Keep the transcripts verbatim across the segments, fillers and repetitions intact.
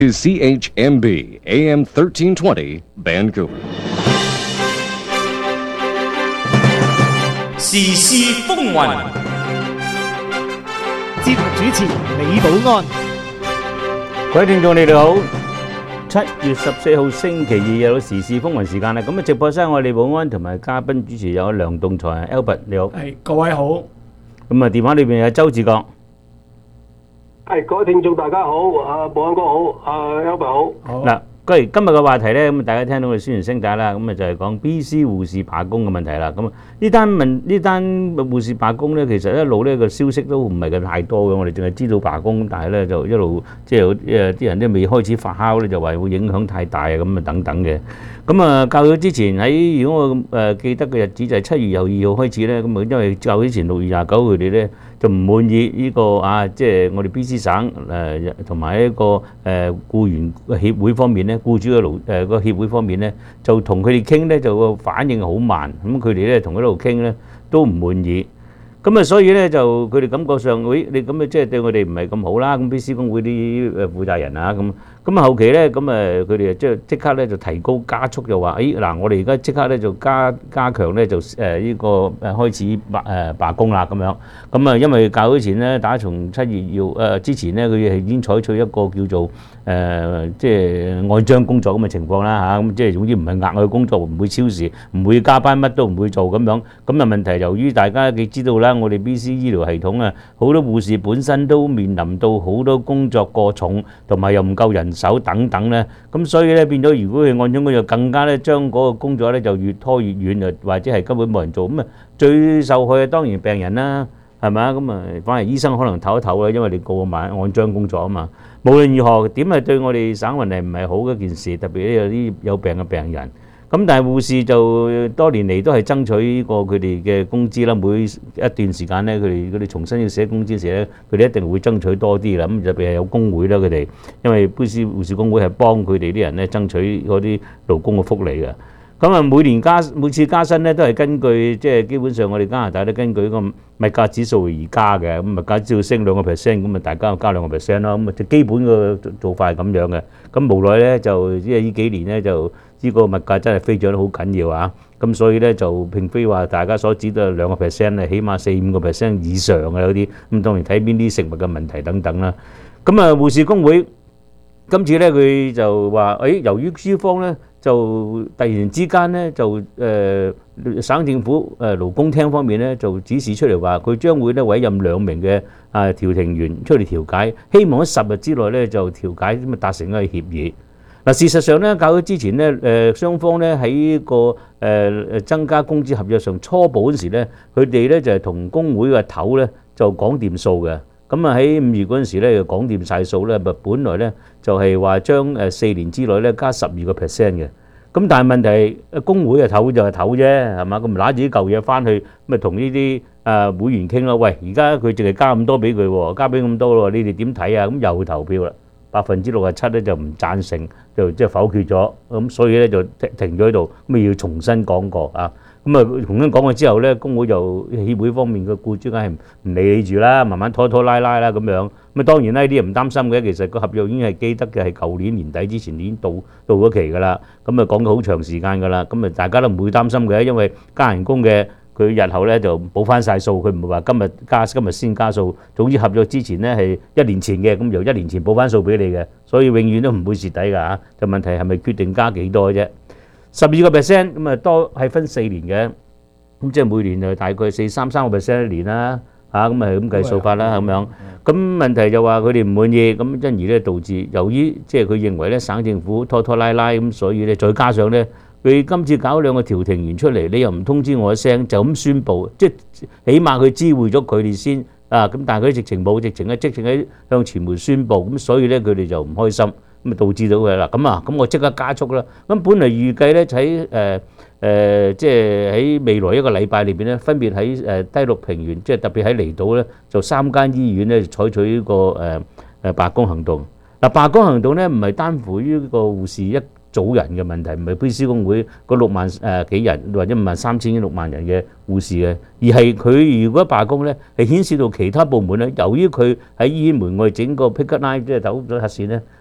To C H M B A M thirteen twenty Vancouver. 時事風雲， 節目主持李寶安。 各位聽眾，你哋好。七月十四號星期二有時事風雲時間啦。咁啊，直播室我係李寶安同埋嘉賓主持有梁棟才 Albert， 你好。 係各位好。 咁啊，電話裏邊有周志國。 係各位聽眾大家好，啊寶安哥好，啊 Albert 好。 好。 嗱，今日今日嘅話題咧，咁大家聽到我哋宣傳聲帶啦，咁啊就係講 B C 護士罷工嘅問題啦。咁啊，呢單問呢單護士罷工咧，其實一路咧個消息都唔係咁太多嘅，我哋淨係知道罷工，但係咧就一路即係誒啲人都未開始發酵咧，就話會影響太大啊咁啊等等嘅。咁啊，較早之前喺如果我誒記得嘅日子就係七月廿二號開始咧，咁啊因為較早之前六月廿九佢哋咧就唔滿意呢個啊，即係我哋 B C 省誒同埋一個誒僱員協會方面咧，僱主嘅勞誒個協會方面咧，就同佢哋傾咧，就個反應好慢，咁佢哋咧同佢度傾咧都唔滿意。咁啊，所以咧就佢哋感覺上，喂，你咁啊，即係對我哋唔係咁好啦。咁 B C 工會啲誒負責人啊，咁咁啊後期咧，咁誒佢哋即係即刻咧就提高加速，就話，誒嗱，我哋而家即刻咧就加加強咧就誒呢個誒開始罷誒罷工啦咁樣。咁啊，因為較早前咧，打從七月要誒之前咧，佢係已經採取一個叫做誒即係按章工作咁嘅情況啦嚇。咁即係總之唔係額外工作，唔會超時，唔會加班，乜都唔會做咁樣。咁啊問題由於大家亦知道啦。我哋 B C 醫療系統啊，好多護士本身都面臨到好多工作過重，同埋又唔夠人手等等咧，咁所以咧變咗，如果佢按章工作，更加咧將嗰個工作咧就越拖越遠啊，或者係根本冇人做，咁啊最受害嘅當然病人啦，係咪啊？咁啊反而醫生可能唞一唞啦，因為你過晚按章工作啊嘛。無論如何，點係對我哋省運係唔係好嘅一件事，特別有啲有病嘅病人。咁但係護士就多年嚟都係爭取過佢哋嘅工資啦，每一段時間咧，佢哋佢哋重新要寫工資時咧，佢哋一定會爭取多啲啦。咁特別係有工會啦，佢哋因為 B C 護士工會係幫佢哋啲人咧爭取嗰啲勞工嘅福利嘅。咁啊，每年加每次加薪咧都係根據即係基本上我哋加拿大都根據個物價指數而加嘅。咁物價指數升兩個 percent， 咁啊大家加兩個 percent 咯。咁啊，基本嘅做法係咁樣嘅。咁無奈咧就即係呢幾年咧就呢個物價真係飛漲得好緊要啊！咁所以咧就並非話大家所指嘅兩個 percent 咧，起碼四五個 percent 以上嘅嗰啲。咁當然睇邊啲食物嘅問題等等啦。咁啊，護士工會今次咧佢就話，誒由於資方咧就突然之間咧就誒省政府誒勞工廳方面咧就指示出嚟話，佢將會咧委任兩名嘅啊調停員出嚟調解，希望喺十日之內咧就調解咁啊達成一個協議。嗱，事實上咧，較早之前咧，誒雙方咧喺個誒誒增加工資合約上初步嗰時咧，佢哋咧就係同工會嘅頭咧就講掂數嘅。咁啊喺五月嗰陣時咧就講掂晒數咧，咪本來咧就係話將誒四年之內咧加十二個 percent 嘅。咁但係問題係工會嘅頭就係頭啫，係嘛？咁拿住啲舊嘢翻去，咪同呢啲誒會員傾咯。喂，而家佢淨係加咁多俾佢喎，加俾咁多咯，你哋點睇啊？咁又投票啦。百分之六十七咧就唔贊成，就即係否決咗，咁所以咧就停停咗喺度，咁要重新講過啊。咁啊重新講過之後咧，工會就協會方面嘅僱主梗係唔理你住啦，慢慢拖拖拉拉啦咁樣。咁啊當然啦，呢啲人唔擔心嘅，其實個合約已經係記得嘅，係舊年年底之前已經到到咗期㗎啦。咁啊講咗好長時間㗎啦，咁啊大家都唔會擔心嘅，因為加人工嘅。佢日後咧就補翻晒數，佢唔會話今日加今日先加數。總之合約之前咧係一年前嘅，咁由一年前補翻數俾你嘅，所以永遠都唔會蝕底㗎嚇。就問題係咪決定加幾多啫？十二個 percent 咁啊多係分四年嘅，咁即係每年就大概四三三個 percent 一年啦嚇，咁啊係咁計數法啦咁樣。咁問題就話佢哋唔滿意，咁因而咧導致由於即係佢認為咧省政府拖拖拉拉咁，所以咧再加上咧。佢今次搞兩個調停員出嚟，你又唔通知我一聲，就咁宣佈，即係起碼佢知會咗佢哋先啊。咁但係佢直情冇，直情咧即情喺向傳媒宣佈，咁所以咧佢哋就唔開心，咁啊導致到佢啦。咁啊，咁我即刻加速啦。咁本嚟預計咧喺誒誒，即係喺未來一個禮拜裏邊咧，分別喺誒低陸平原，即係特別喺離島咧，就三間醫院咧採取呢個誒誒罷工行動。嗱，罷工行動咧唔係單乎於個護士一組人嘅問題，唔係 B C 工會嗰六萬誒幾人或者五萬三千六萬人嘅護士嘅，而係佢如果罷工咧，係牽涉到其他部門咧。由於佢喺醫院門外整個 picket line 即係走咗核線咧，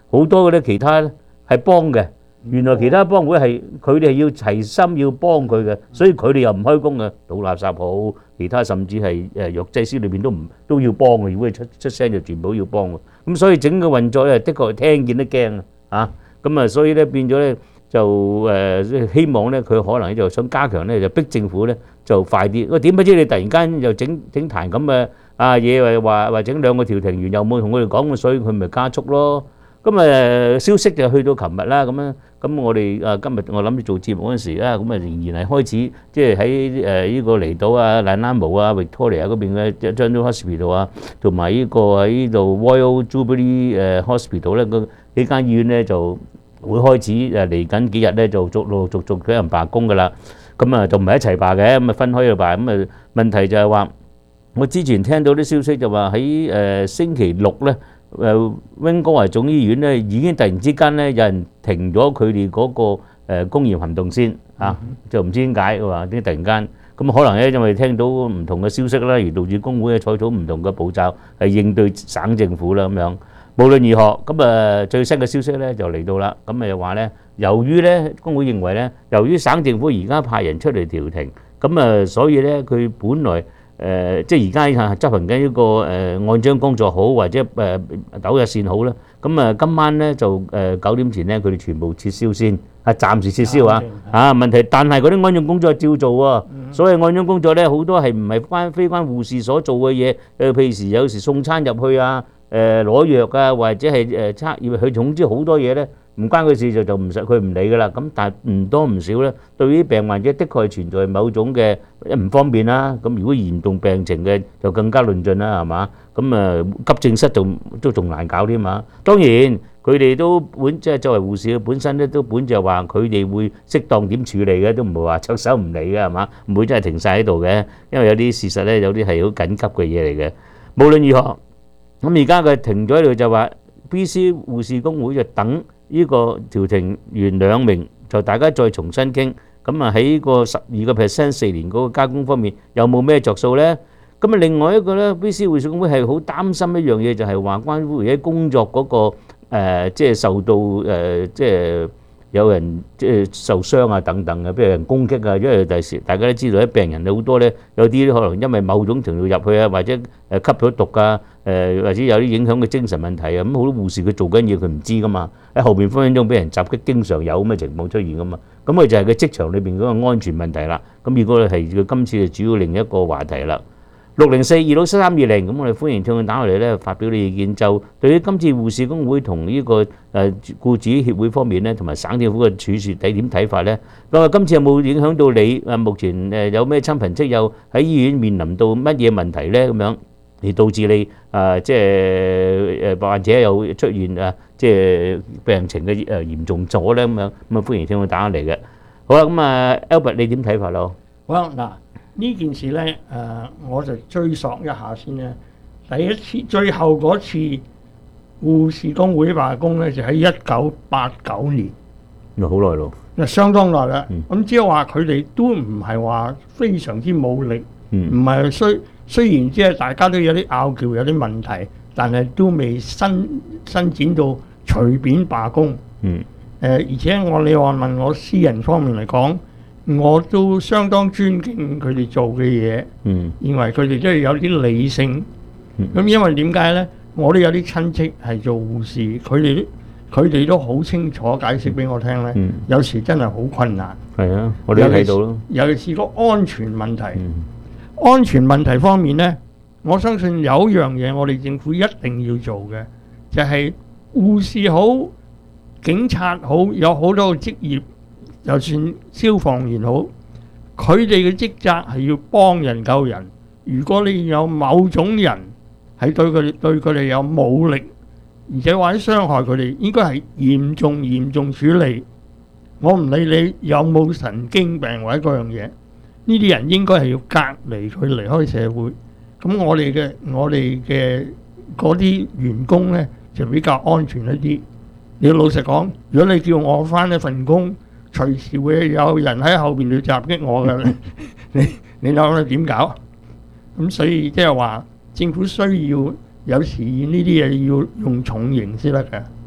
好多嗰啲其他係幫嘅。原來其他幫會係佢哋要齊心要幫佢嘅，所以佢哋又唔開工嘅，倒垃圾好，其他甚至係誒藥劑師裏邊都唔都要幫嘅。如果佢出出聲就全部要幫嘅。咁所以整個運作咧，的確係聽見都驚啊！咁啊，所以咧變咗咧就誒希望咧佢可能就想加強咧，就逼政府咧就快啲。喂，點不知你突然間又整整壇咁嘅啊嘢，話話整兩個調停員又冇同佢哋講，所以佢咪加速咯。咁誒消息就去到琴日啦，咁樣咁我哋誒今日我諗住做節目嗰陣時啦，咁啊仍然係開始即係喺誒呢個離島啊、Nanaimo啊、Victoria 嗰邊嘅 General Hospital 啊，同埋呢個喺呢度 Royal Jubilee 誒 Hospital 咧，個幾間醫院咧就會開始誒嚟緊幾日咧就逐陸續續舉行罷工㗎啦。咁啊就唔係一齊罷嘅，咁啊分開去罷。咁啊問題就係話，我之前聽到啲消息就話喺誒星期六咧。誒溫哥華總醫院咧已經突然之間咧有人停咗佢哋嗰個誒公驗行動先嚇，就唔知點解話啲突然間咁可能咧因為聽到唔同嘅消息啦，而導致工會採取唔同嘅步驟係應對省政府啦咁樣。無論如何，咁啊最新嘅消息咧就嚟到啦，咁誒話咧由於咧工會認為咧，由於省政府而家派人出嚟調停，咁啊所以咧佢本來。誒、呃、即係而家執行緊呢個誒按章工作好，或者誒斗日線好啦。咁啊今晚咧就誒九點前咧佢哋全部撤銷先，啊暫時撤銷啊。啊問題，但係嗰啲按章工作照做喎。嗯、所謂按章工作咧，好多係唔係關非關護士所做嘅嘢？誒譬如有時送餐入去啊，誒攞藥啊，或者係誒測驗，佢總之好多嘢咧。唔關佢事就就唔實佢唔理㗎啦。咁但係唔多唔少咧，對於病患者的確係存在某種嘅唔方便啦。咁如果嚴重病情嘅就更加論盡啦，係嘛？咁啊急症室就都仲難搞添嘛。當然佢哋都本即係作為護士本身咧，都本就話佢哋會適當點處理嘅，都唔會話出手唔理嘅係嘛？唔會真係停曬喺度嘅，因為有啲事實咧，有啲係好緊急嘅嘢嚟嘅。無論如何，咁而家佢停咗喺度就話 B C 護士工會就等。呢個調停員兩名就大家再重新傾，咁啊喺個十二個 percent 四年嗰個加工方面有冇咩着數咧？咁啊另外一個咧 B C 護士工會係好擔心一樣嘢，就係話關於而家工作嗰個誒，即係受到誒，即係有人即係受傷啊等等嘅，譬如人攻擊啊，因為第時大家都知道啲病人好多咧，有啲可能因為某種程度入去啊，或者誒吸咗毒啊。誒或者有啲影響嘅精神問題啊，咁好多護士佢做緊嘢佢唔知噶嘛，喺後邊分分鐘俾人襲擊，經常有咁嘅情況出現噶嘛，咁佢就係佢職場裏邊嗰個安全問題啦。咁如果係佢今次就主要另一個話題啦。六零四二六七三二零，咁我哋歡迎聽眾打嚟咧發表你意見，就對於今次護士工會同呢個誒僱主協會方面咧，同埋省政府嘅處事你點睇法咧？咁啊，今次有冇影響到你？誒目前誒有咩親朋戚友喺醫院面臨到乜嘢問題咧？咁樣？而導致你啊，即係誒患者有出現啊，即係病情嘅誒嚴重咗咧咁樣，咁啊歡迎聽佢打嚟嘅。好啦，咁啊 Albert 你點睇法咯？ 好啦，嗱呢件事咧誒，我就追溯一下先啦。第一次最後嗰次護士工會罷工咧，就喺一九八九年， 咁啊好耐咯， 嗱相當耐啦。咁即係話佢哋都唔係話非常之冇力，唔係需。雖然即係大家都有啲拗撬，有啲問題，但係都未伸伸展到隨便罷工。嗯。誒、呃，而且我你話問我私人方面嚟講，我都相當尊敬佢哋做嘅嘢。嗯。認為佢哋都係有啲理性。咁、嗯、因為點解咧？我都有啲親戚係做護士，佢哋佢哋都好清楚解釋俾我聽咧。嗯。有時真係好困難。係啊，我哋都睇到咯。尤其是個安全問題。嗯。安全問題方面呢，我相信有一樣嘢我哋政府一定要做嘅，就係護士好、警察好，有好多個職業，就算消防員好，佢哋嘅職責係要幫人救人。如果你有某種人係對佢哋對佢哋有武力，而且或者傷害佢哋，應該係嚴重嚴重處理。我唔理你有冇神經病或者嗰樣嘢。呢啲人應該係要隔離佢離開社會，咁我哋嘅我哋嘅嗰啲員工呢，就比較安全一啲。你要老實講，如果你叫我返一份工，隨時會有人喺後邊去襲擊我嘅，你你諗下點搞？咁所以即係話政府需要有時呢啲嘢要用重刑先得嘅。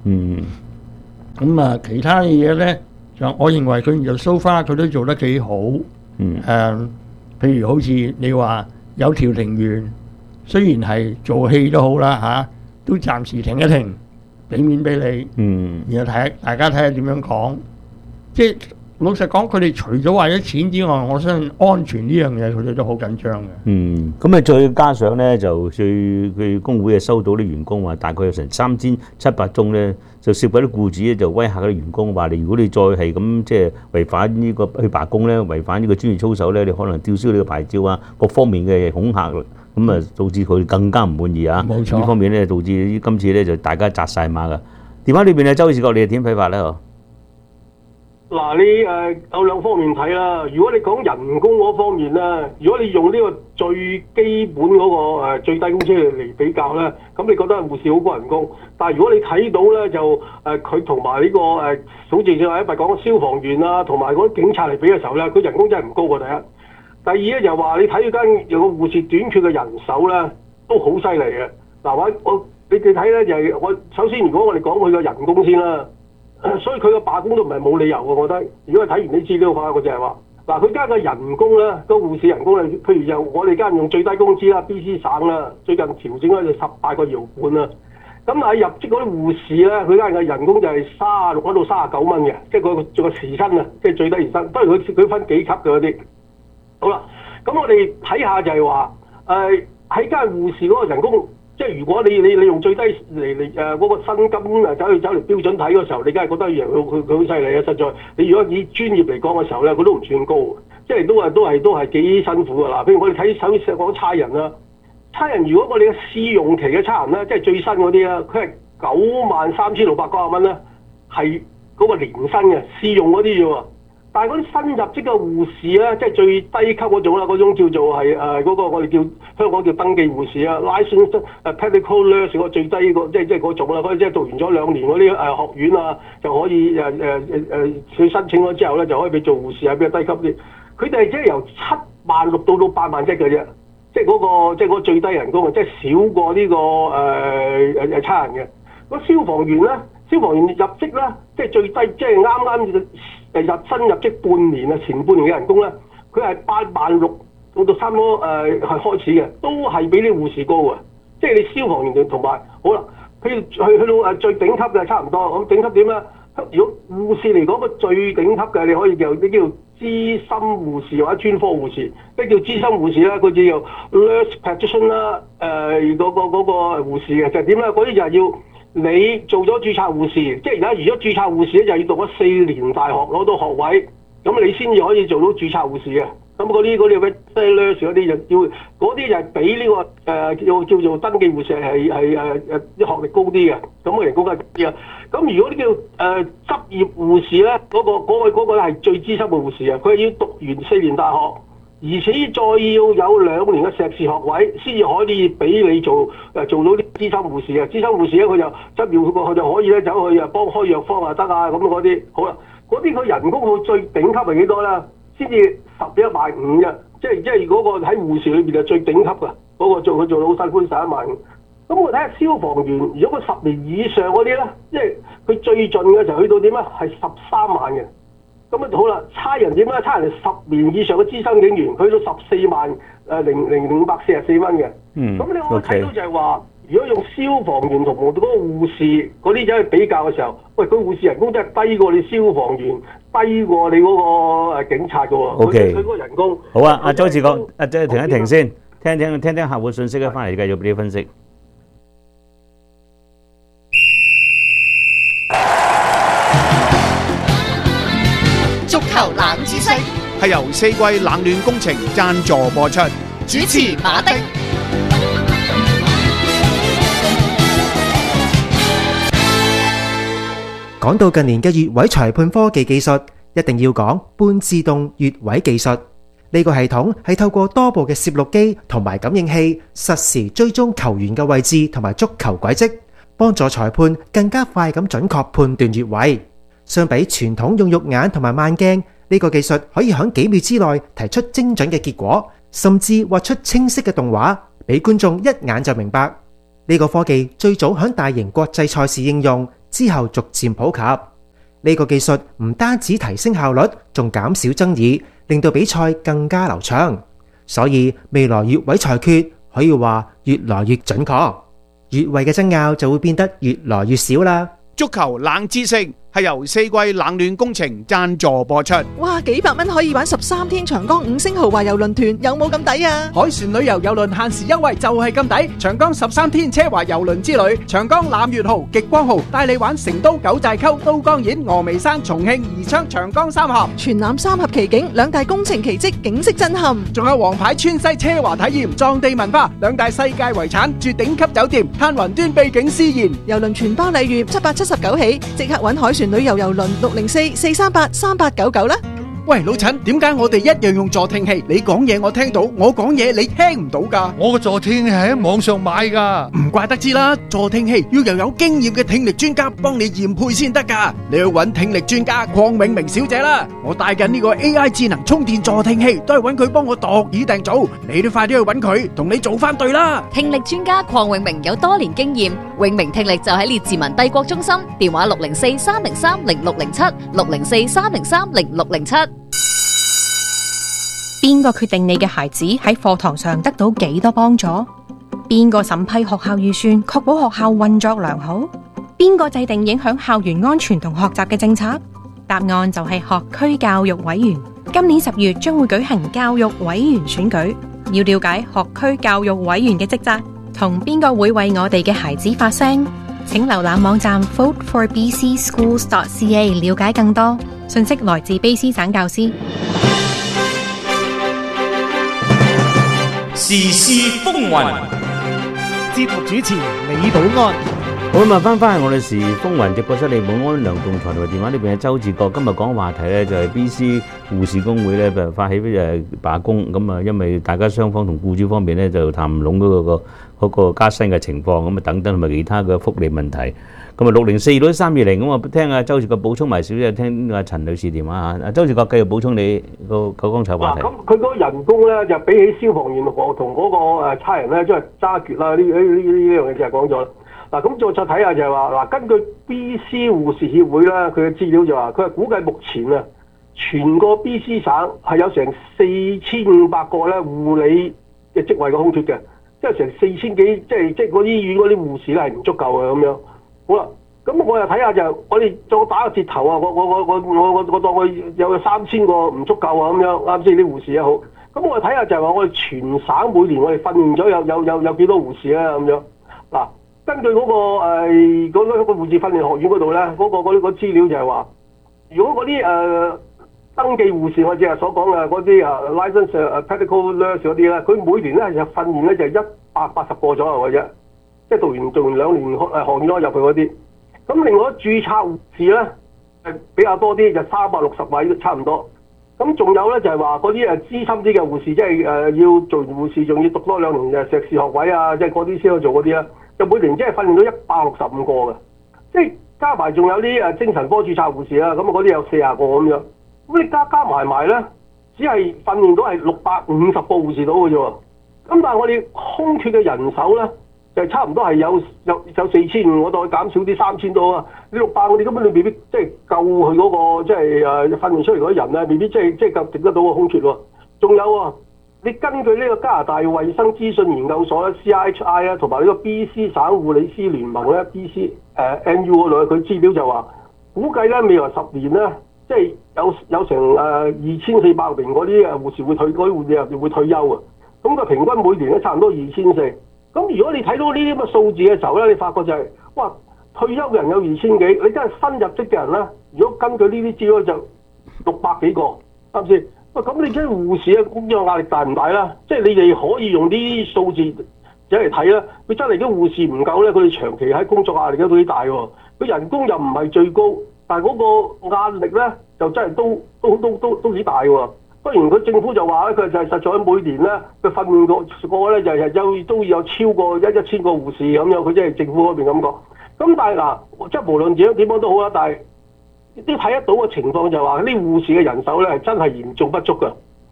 嗯， 咁啊，其他嘅嘢咧，就我認為佢就 so far 佢都做得幾好。 嗯。 誒，譬如好似你話有條庭園，雖然係做戲都好啦嚇，都暫時停一停，俾面俾你。 嗯。 然後睇大家睇下點樣講。即係老實講，佢哋除咗為咗錢之外，我相信安全呢樣嘢佢哋都好緊張嘅。 嗯，咁啊再加上咧就最佢工會啊收到啲員工話，大概有成三千七百宗咧，就涉及啲僱主咧就威嚇嗰啲員工話：你如果你再係咁即係違反呢個去罷工咧，違反呢個專業操守咧，你可能吊銷你個牌照啊，各方面嘅恐嚇，咁啊導致佢更加唔滿意啊。 冇錯。 呢方面咧導致今次咧就大家紮晒馬噶。電話裏邊啊，周志國，你係點睇法咧？嗬？ 嗱，你誒、呃、有兩方面睇啦。如果你講人工嗰方面咧，如果你用呢個最基本嗰、那個、呃、最低工資嚟比較咧，咁你覺得護士好高人工。但係如果你睇到咧，就誒佢同埋呢個誒，好似話一咪講消防員啊，同埋嗰啲警察嚟比嘅時候咧，佢人工真係唔高過第一。第二咧就話你睇嗰間有個護士短缺嘅人手咧，都好犀利嘅。嗱，我我你哋睇咧就係、是、我首先如果我哋講佢個人工先啦。所以佢個罷工都唔係冇理由嘅，我覺得。如果係睇完啲資料嘅話，我就係話，嗱，佢加嘅人工咧，個護士人工咧，譬如就我哋間用最低工資啦 ，B C 省啦，最近調整咗就十八個搖半啦。咁喺入職嗰啲護士咧，佢間嘅人工就係三十六到三十九蚊嘅，即係佢做個時薪啊，即係最低時薪。當然佢佢分幾級嘅嗰啲。好啦，咁我哋睇下就係話，誒喺間護士嗰個人工。即係如果你你你用最低嚟嚟誒嗰個薪金啊走去走嚟標準睇嗰時候，你梗係覺得樣佢佢佢好犀利啊！實在你如果以專業嚟講嘅時候咧，佢都唔算高，即係都係都係都係幾辛苦㗎啦。譬如我哋睇首先講差人啦，差人如果我哋嘅試用期嘅差人咧，即係最新嗰啲啦，佢係九萬三千六百九十蚊咧，係嗰個年薪嘅試用嗰啲啫喎。但係嗰啲新入職嘅護士咧，即係最低級嗰種啦，嗰種叫做係誒嗰個我哋叫香港叫登記護士啊 ，license 誒 medical nurse 嗰個最低個即係即係嗰種啦，嗰啲即係讀完咗兩年嗰啲誒學院啊，就可以誒誒誒誒去申請咗之後咧，就可以俾做護士啊，比較低級啲。佢哋係即係由七萬六到到八萬一嘅啫，即係嗰個即係嗰個最低人工啊，即係少過呢個誒誒誒差人嘅。個消防員咧，消防員入職咧，即係最低，即係啱啱誒入新入職半年啊，前半年嘅人工咧，佢係八萬六到到差唔多誒係開始嘅，都係比啲護士高啊！即係你消防員同埋好啦，譬如去去到誒最頂級嘅差唔多，咁頂級點咧？如果護士嚟講個最頂級嘅，你可以叫你叫資深護士或者專科護士。咩叫資深護士咧？佢叫做 nurse practitioner 啦、呃，誒、那、嗰個嗰、那個護士嘅就係點咧？嗰啲就係要。你做咗註冊護士，即係而家如果註冊護士咧，就要讀咗四年大學攞到學位，咁你先至可以做到註冊護士嘅。咁嗰啲嗰啲咩 nurse 嗰啲就要，嗰啲就係比呢個誒、呃、叫叫做登記護士係係誒誒啲學歷高啲嘅，咁個人工係高啲啊。咁如果啲叫誒、呃、執業護士咧，嗰、那個嗰、那個嗰、那個係最資深嘅護士啊，佢係要讀完四年大學。而且再要有兩年嘅碩士學位，先至可以俾你做誒做到啲資深護士啊！資深護士咧，佢就執業佢就可以咧走去啊幫開藥方啊得啊咁嗰啲。好啦，嗰啲佢人工佢最頂級係幾多咧？先至十一萬五嘅，即係即係嗰個喺護士裏邊係最頂級嘅嗰、嗰個做佢做到好辛苦十一萬五。咁我睇下消防員，如果佢十年以上嗰啲咧，即係佢最盡嘅時候去到點啊？係十三萬嘅。咁啊好啦，差人點咧？差人十年以上嘅資深警員，去到十四萬誒零零零五百四十四蚊嘅。嗯。咁你我睇到就係話，如果用消防員同嗰個護士嗰啲走去比較嘅時候，喂，佢護士人工真係低過你消防員，低過你嗰個誒警察嘅喎。O K。佢嗰個人工。 好啊，阿周志國，啊即係停一停先，聽聽聽聽客戶信息咧，翻嚟繼續俾你分析。 足球冷知識係由四季冷暖工程贊助播出， 主持馬丁。 講到近年嘅越位裁判科技技術，一定要講半自動越位技術。呢個系統係透過多部嘅攝錄機同埋感應器，實時追蹤球員嘅位置同埋足球軌跡，幫助裁判更加快咁準確判斷越位。相比傳統用肉眼同埋慢鏡，呢個技術可以喺幾秒之內提出精準嘅結果，甚至畫出清晰嘅動畫，俾觀眾一眼就明白。 呢個科技最早響大型國際賽事應用，之後逐漸普及。呢個技術唔單止提升效率，仲減少爭議，令到比賽更加流暢。所以未來越位裁決可以話越來越準確，越位嘅爭拗就會變得越來越少啦。 足球冷知識係由四季冷暖工程贊助播出。 哇，幾百蚊可以玩十三天長江五星豪華郵輪團，有冇咁抵啊？ 海船旅遊郵輪限時優惠就係咁抵，長江十三天奢華郵輪之旅，長江攬月號、極光號帶你玩成都九寨溝、都江堰、峨眉山、重慶、宜昌、長江三峽， 全攬三峽奇景，兩大工程奇蹟，景色震撼。 仲有皇牌川西奢華體驗、藏地文化，兩大世界遺產，住頂級酒店，嘆雲端秘境詩言。 郵輪全包禮遇，七百七十九起，即刻揾海船旅遊郵輪六零四四三八三八九九啦。 喂，老陳，點解我哋一樣用助聽器？你講嘢我聽到，我講嘢你聽唔到噶？ 我個助聽器喺網上買噶， 唔怪得知啦。助聽器要由有經驗嘅聽力專家幫你驗配先得噶。你去揾聽力專家鄺永明小姐啦。我帶緊呢個 A I 智能充電助聽器，都係揾佢幫我度耳訂造。你都快啲去揾佢，同你做翻對啦。 聽力專家鄺永明有多年經驗，永明聽力就喺列治文帝國中心，電話六零四三零三零六零七六零四三零三零六零七。 邊個決定你嘅孩子喺課堂上得到幾多幫助？邊個審批學校預算，確保學校運作良好？邊個制定影響校園安全同學習嘅政策？答案就係學區教育委員。今年十月將會舉行教育委員選舉，要了解學區教育委員嘅職責，同邊個會為我哋嘅孩子發聲？請瀏覽網站 vote for b c schools dot c a 了解更多。信息來自卑詩省教師。 時事風雲， 節目主持李寶安。 好咁啊，翻翻去我哋時風雲直播室，李寶安、梁棟才同埋電話呢邊嘅周志國。今日講話題咧就係 B C 護士工會咧就發起誒罷工，咁啊因為大家雙方同僱主方面咧就談唔攏嗰個嗰個加薪嘅情況，咁啊等等同埋其他嘅福利問題。咁啊六零四到三二零，咁啊聽下周志國補充埋少少，聽阿陳女士電話嚇。周志國繼續補充你個九江醜話題。 嗱，咁佢嗰個人工咧就比起消防員和同嗰個誒差人咧，即係揸決啦。呢呢呢呢樣嘢就係講咗啦。嗱，咁再再睇下就係話嗱，根據 B C 護士協會咧，佢嘅資料就話，佢係估計目前啊，全個 B C 省係有成四千五百個咧護理嘅職位嘅空缺嘅，即係成四千幾，即係即係嗰啲醫院嗰啲護士咧係唔足夠嘅咁樣。好啦，咁我又睇下就，我哋再打個折頭啊！我我我我我我我當佢有三千個唔足夠啊咁樣，啱先啲護士也好。咁我哋睇下就係話，我哋全省每年我哋訓練咗有有有有幾多護士咧咁樣。嗱，根據嗰、那個誒嗰、呃那個護士訓練學院嗰度咧，嗰、那個嗰啲、那個、資料就係話，如果嗰啲誒登記護士我哋所講嘅嗰啲啊 license 啊 practical nurse 嗰啲咧，佢每年咧就訓練咧就一百八十個左右嘅啫。即係讀完讀完兩年學誒學院入去嗰啲，咁另外註冊護士咧係比較多啲，就三百六十位都差唔多。咁仲有咧就係話嗰啲誒資深啲嘅護士，即係誒要做完護士，仲要讀多兩年嘅碩士學位啊，即係嗰啲先可以做嗰啲啦。就每年即係訓練到一百六十五個嘅，即係加埋仲有啲誒精神科註冊護士啦，咁啊嗰啲有四十個咁樣。咁你加加埋埋咧，只係訓練到係六百五十個護士到嘅啫喎。咁但係我哋空缺嘅人手咧，就差唔多係有有有四千五，我當佢減少啲三千多啊！你六百我哋根本你未必即係夠佢嗰個即係誒訓練出嚟嗰啲人咧，未必即係即係夠頂得到個空缺喎。仲有啊，你根據呢個加拿大衛生資訊研究所咧 C I H I 啊，同埋呢個 B C 省護理師聯盟咧 B C 誒 N U 嗰度，佢資料就話估計咧未來十年咧，即係有有成誒二千四百名嗰啲誒護士會退嗰啲護士入會退休啊！咁佢平均每年咧差唔多二千四。咁如果你睇到呢啲咁嘅數字嘅時候咧，你發覺就係、是，哇，退休嘅人有二千幾，你真係新入職嘅人咧，如果根據呢啲資料就六百幾個，啱唔啱？喂，咁你即係護士嘅工作壓力大唔大啦？即係你哋可以用呢啲數字一嚟睇啦，佢真係啲護士唔夠咧，佢哋長期喺工作壓力都幾大喎。佢人工又唔係最高，但係嗰個壓力咧就真係都都都都都幾大喎。當然佢政府就話咧，佢就係實在每年咧，佢訓練個個咧就係有都要有超過一一千個護士咁樣，佢即係政府嗰邊咁講。咁但係嗱，即係無論點樣點樣都好啦，但係都睇得到嘅情況就係話，啲護士嘅人手咧係真係嚴重不足㗎。你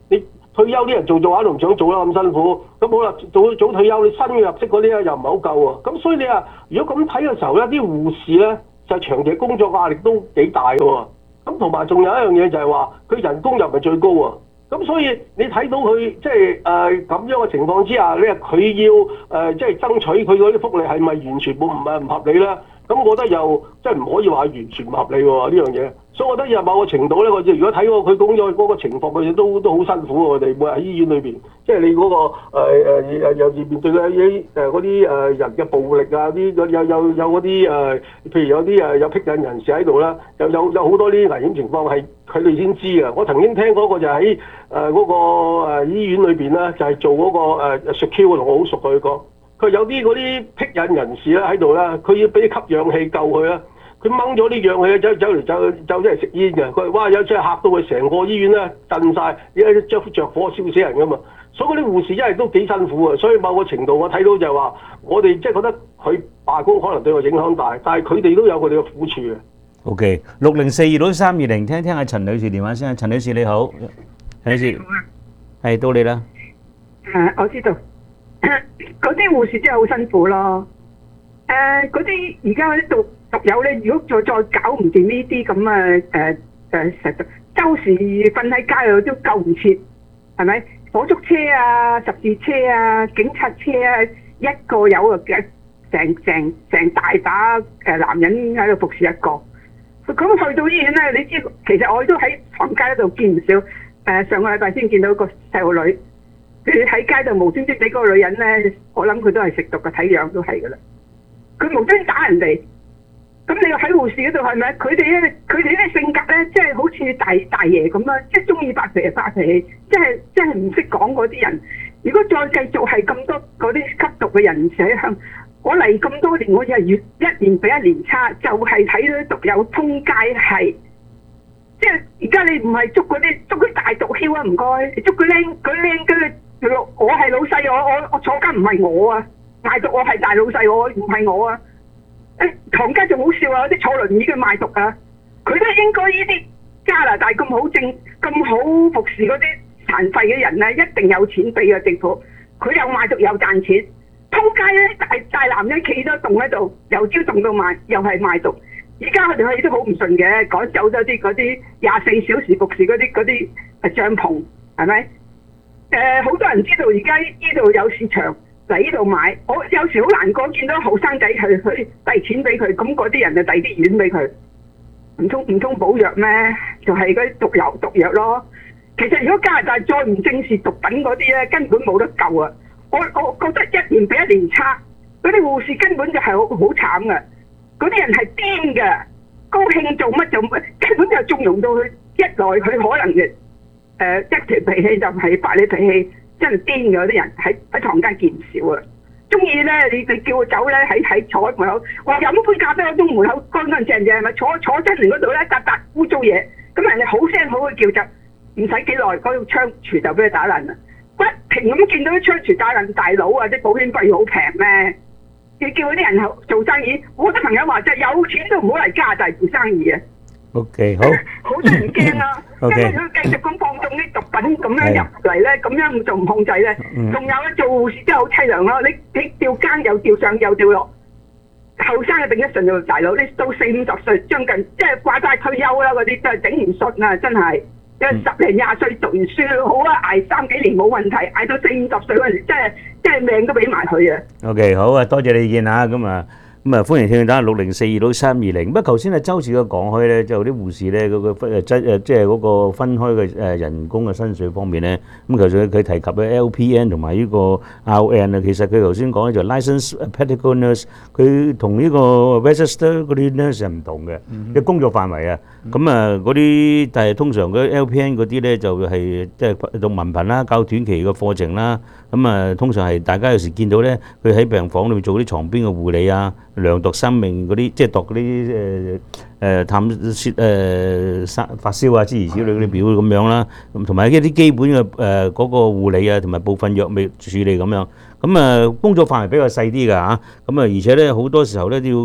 退休啲人做做下都唔想做啦，咁辛苦。咁好啦，早早退休，你新嘅入職嗰啲咧又唔係好夠喎。咁所以你話如果咁睇嘅時候咧，啲護士咧就長期工作壓力都幾大嘅喎。咁同埋仲有一樣嘢就係話，佢人工又唔係最高喎。咁所以你睇到佢即係誒咁樣嘅情況之下咧，佢要誒、呃、即係爭取佢嗰啲福利係咪完全冇唔係唔合理咧？咁我覺得又即係唔可以話完全唔合理喎呢樣嘢。所以我覺得有某個程度咧，我哋如果睇過佢講咗嗰個情況，佢哋都都好辛苦喎。我哋每日喺醫院裏邊，即係你嗰、那個誒誒有時面對嘅啲誒嗰啲誒人嘅暴力啊，啲有有有有嗰啲誒，譬如有啲誒有僻隱人士喺度啦，有有有好多啲危險情況係佢哋先知嘅。我曾經聽過一個就喺誒嗰個誒醫院裏邊咧，就係、是、做嗰、那個誒 secure 同我好熟佢講，佢有啲嗰啲僻隱人士咧喺度咧，佢要俾吸氧氣救佢啦。佢掹咗啲氧氣走走嚟走走出嚟食煙嘅，佢話哇有真係嚇到佢成個醫院咧震晒，一着着火燒死人噶嘛。所以嗰啲護士真係都幾辛苦啊。所以某個程度我睇到就係話，我哋即係覺得佢罷工可能對我影響大，但係佢哋都有佢哋嘅苦處嘅。 OK， 六零四二六三二零，聽聽阿陳女士電話先啊。陳女士你好，陳女士係到你啦。 誒，我知道嗰啲護士真係好辛苦咯。誒，嗰啲而家嗰啲讀獨有咧，如果再再搞唔掂呢啲咁啊誒誒實周時瞓喺街度都救唔切，係咪？火燭車啊、十字車啊、警察車啊，一個有啊嘅成成成大把誒男人喺度服侍一個。咁去到醫院咧，你知其實我都喺房街度見唔少誒、呃，上個禮拜先見到個細路女，佢喺街度無端端俾嗰個女人咧，我諗佢都係食毒嘅，睇樣都係噶啦。佢無端打人哋。咁你又喺護士嗰度係咪？佢哋咧，佢哋咧性格咧，即係好似大大爺咁啦，即係中意發脾氣發脾氣，即係即係唔識講嗰啲人。如果再繼續係咁多嗰啲吸毒嘅人士喺香，我嚟咁多年，我就係越一年比一年差，就係睇到毒友通街係，即係而家你唔係捉嗰啲捉啲大毒梟啊，唔該，你捉佢僆佢僆跟住我係老細，我我我坐監唔係我啊，賣毒我係大老細，我唔係我啊。誒，唐街仲好笑啊！啲坐輪椅嘅賣毒啊，佢都應該呢啲加拿大咁好政咁好服侍嗰啲殘廢嘅人咧，一定有錢俾嘅政府。佢又賣毒又賺錢，通街咧大大男人企咗棟喺度，由朝棟到晚，又係賣毒。而家佢哋去都好唔順嘅，趕走咗啲嗰啲廿四小時服侍嗰啲嗰啲誒帳篷，係咪？誒、呃，好多人知道而家呢度有市場。嚟呢度買，我有時好難過，見到後生仔去去遞錢俾佢，咁嗰啲人就遞啲丸俾佢，唔通唔通補藥咩？就係嗰啲毒藥毒藥咯。其實如果加拿大再唔正視毒品嗰啲咧，根本冇得救啊！我我覺得一年比一年差，嗰啲護士根本就係好好慘噶，嗰啲人係癲嘅，高興做乜做乜，根本就縱容到佢一來佢可能嘅誒、呃、一條脾氣就係發你脾氣。真係癲嘅，嗰啲人喺喺唐街見唔少啊！中意咧，你你叫我走咧，喺喺坐喺門口，話飲杯咖啡，我中門口乾乾淨淨，係咪坐坐出嚟嗰度咧，笪笪污糟嘢，咁人哋好聲好嘅叫就，唔使幾耐，嗰個窗櫥就俾佢打爛啦！不停咁見到啲窗櫥打爛，大佬啊，啲保險費好平咩？你叫嗰啲人做生意，我啲朋友話就有錢都唔好嚟加拿大做生意啊！ OK， 好。 好多人驚啊！因為佢繼續咁放縱啲毒品咁樣入嚟咧，咁樣仲唔控制咧？仲有咧，做護士真係好凄涼咯！你你吊更又吊上又吊落，後生嘅頂一順就大佬，你到四五十歲將近即係掛晒退休啦，嗰啲真係頂唔順啊！真係，因為十零廿歲讀完書好啊，捱三幾年冇問題，捱到四五十歲嗰陣時，真係真係命都俾埋佢啊 ！OK， 好啊，多謝你意見嚇，咁啊。咁啊，歡迎聽眾打六零四二六三二零。不過頭先啊，周氏嘅講開咧，就啲護士咧嗰個分誒質誒，即係嗰個分開嘅誒人工嘅薪水方面咧。咁其實佢提及嘅 L P N 同埋呢個 R N 啊，其實佢頭先講咧就 Licensed Practical Nurse，佢同呢個 Register 嗰啲 nurse 係唔同嘅，即係工作範圍啊。咁啊，嗰啲但係通常嗰 L P N 嗰啲咧就係即係讀文憑啦，較短期嘅課程啦。咁啊，通常係大家有時見到咧，佢喺病房裏面做啲床邊嘅護理啊。量度生命嗰啲，即係度嗰啲誒誒探説誒發發燒啊，諸如此類嗰啲表咁樣啦。咁同埋一啲基本嘅誒嗰個護理啊，同埋部分藥物處理咁樣。咁啊，工作範圍比較細啲㗎嚇。咁啊，而且咧好多時候咧都要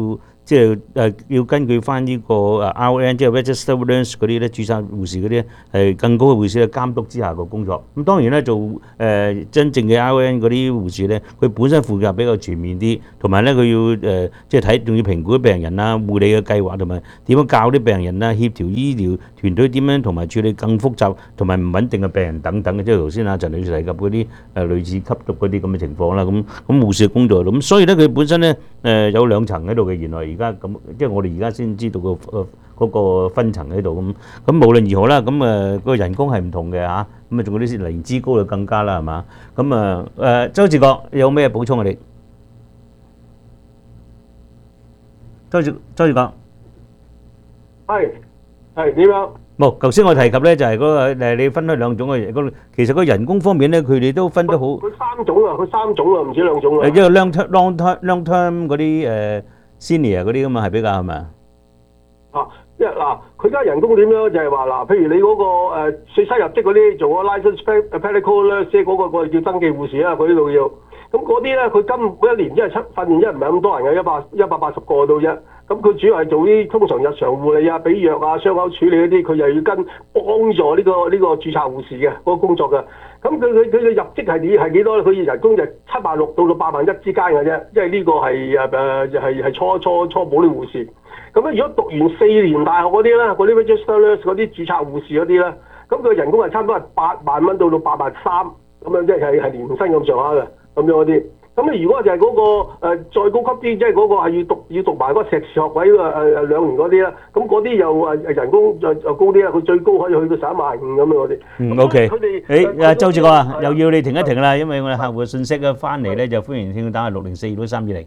即係誒要根據翻呢個誒 R N 即係 registered nurse 嗰啲咧，註冊護士嗰啲係更高嘅護士嘅監督之下嘅工作。咁當然咧做誒、呃、真正嘅 R N 嗰啲護士咧，佢本身負責比較全面啲，同埋咧佢要誒、呃、即係睇仲要評估啲病人啦、護理嘅計劃同埋點樣教啲病人啦、協調醫療團隊點樣同埋處理更複雜同埋唔穩定嘅病人等等嘅，即係頭先阿陳女士提及嗰啲誒類似吸毒嗰啲咁嘅情況啦。咁咁護士嘅工作咁，所以咧佢本身咧誒、呃、有兩層喺度嘅，原來而家咁即係我哋而家先知道個誒嗰個分層喺度咁。咁無論如何啦，咁誒個人工係唔同嘅嚇，咁啊仲有啲年資高就更加啦，係嘛？咁啊誒周志國有咩補充啊？你周志周志國係係點樣？ 冇，頭先我提及咧就係嗰個誒，你分開兩種嘅嗰，其實個人工方面咧，佢哋都分得好。 佢三種啊，佢三種啊，唔止兩種啊。 誒，因為 long term long term long term 嗰啲誒 senior 嗰啲咁啊，係比較係咪啊？ 啊，一嗱，佢而家人工點樣就係話嗱，譬如你嗰個誒稅收入職嗰啲做個 license medical nurse 即係嗰個個叫登記護士啊，佢呢度要。咁嗰啲咧，佢今每一年即係出訓練，一唔係咁多人嘅，一百一百八十個到啫。咁佢主要係做啲通常日常護理啊、俾藥啊、傷口處理嗰啲，佢又要跟幫助呢、呢個呢、呢個註冊護士嘅嗰、嗰個工作嘅。咁佢佢佢嘅入職係幾係幾多咧？佢人工就七萬六到到八萬一之間嘅啫，因為呢個係誒誒係係初初初補啲護士。咁咧，如果讀完四年大學嗰啲咧，嗰啲 registered 嗰啲註冊護士嗰啲咧，咁佢人工係差唔多係八萬蚊到到八萬三咁樣，即係係年薪咁上下嘅。咁樣嗰啲，咁你如果就係嗰、嗰個、呃、再高級啲，即係嗰個係要讀要讀埋嗰個碩士學位誒誒兩年嗰啲咧，咁嗰啲又誒人工就就高啲啦，佢最高可以去到十一萬五咁樣嗰啲。 嗯 OK。 佢哋誒阿周志國啊，又要你停一停啦，因為我哋客戶嘅信息咧翻嚟咧，就歡迎聽眾打下六零四二六三二零。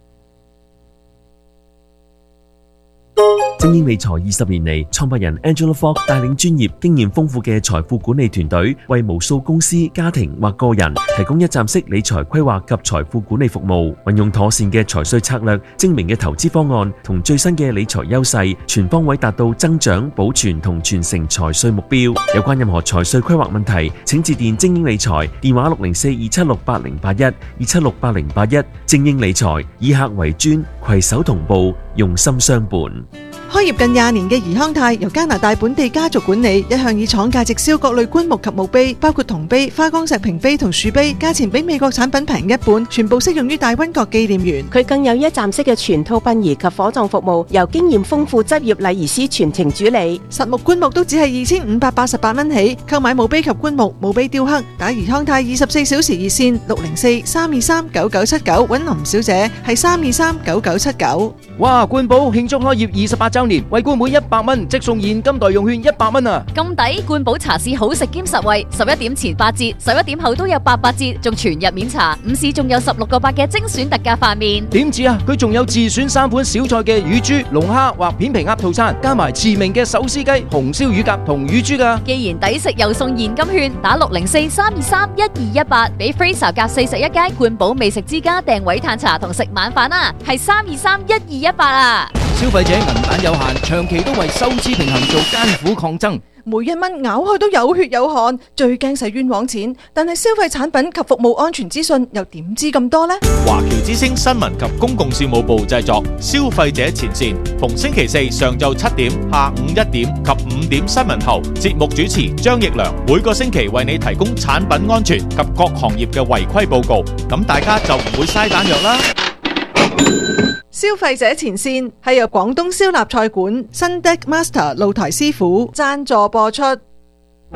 精英理財二十年嚟，創辦人 Angela Fogg 帶領專業、經驗豐富嘅財富管理團隊，為無數公司、家庭或個人提供一站式理財規劃及財富管理服務。運用妥善嘅財稅策略、精明嘅投資方案同最新嘅理財優勢，全方位達到增長、保存同傳承財稅目標。有關任何財稅規劃問題，請致電精英理財，電話六零四二七六八零八一二七六八零八一。精英理財以客為尊，攜手同步，用心相伴。 開業近廿年嘅怡康泰由加拿大本地家族管理，一向以廠價直銷各類棺木及墓碑，包括銅碑、花崗石瓶碑同樹碑，價錢比美國產品平一半，全部適用於大溫國紀念園。 佢更有一站式嘅全套殯儀及火葬服務，由經驗豐富執業禮儀師全程主理。 實木棺木都只係二千五百八十八蚊起，購買墓碑及棺木、墓碑雕刻，打怡康泰二十四小時熱線六零四三二三九九七九，揾林小姐係三二三九九七九。 哇！冠寶慶祝開業二十八週年，為冠每一百蚊即送現金代用券一百蚊啊！ 咁抵，冠寶茶市好食兼實惠，十一點前八折，十一點後都有八八折，仲全日免茶。午市仲有十六個八嘅精選特價飯麵。 點止啊！佢仲有自選三款小菜嘅乳豬、龍蝦或片皮鴨套餐，加埋馳名嘅手撕雞、紅燒乳鴿同乳豬噶。 既然抵食又送現金券，打六零四三二三一二一八，俾 Fraser 隔四十一街冠寶美食之家訂位嘆茶同食晚飯啊！係三二三一二一八啊！ 消費者銀彈有限，長期都為收支平衡做艱苦抗爭。 每一蚊咬開都有血有汗，最驚使冤枉錢。但係消費產品及服務安全資訊又點知咁多呢？ 華僑之聲新聞及公共事務部製作，消費者前線，逢星期四上晝七點、下午一點及五點新聞後，節目主持張奕良每個星期為你提供產品安全及各行業嘅違規報告，咁大家就唔會嘥彈藥啦。 消費者前線係由廣東燒臘菜館新 Deck Master 露台師傅贊助播出。